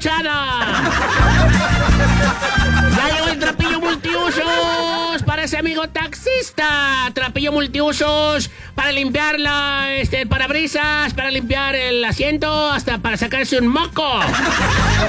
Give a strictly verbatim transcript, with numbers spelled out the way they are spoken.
manchada. Ya llegó el trapillo multiusos para ese amigo taxista. Trapillo multiusos para limpiar la, este, el parabrisas, para limpiar el asiento, hasta para sacarse un moco.